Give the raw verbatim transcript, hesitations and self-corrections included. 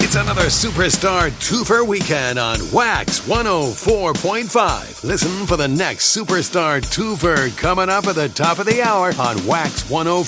It's another Superstar Twofer weekend on Wax one oh four point five. Listen for the next Superstar Twofer coming up at the top of the hour on Wax one oh four.